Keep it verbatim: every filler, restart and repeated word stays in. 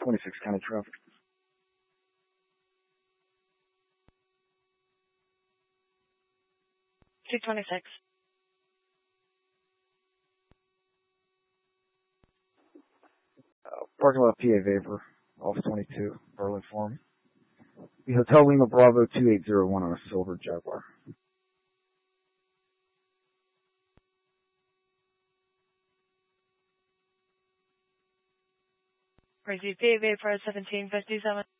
twenty-six county traffic. two twenty-six. Uh, parking lot P A Vapor, off twenty-two, Berlin Forum. The Hotel Lima Bravo two eight zero one on a silver Jaguar. Crazy P A Vapor seventeen fifty-seven.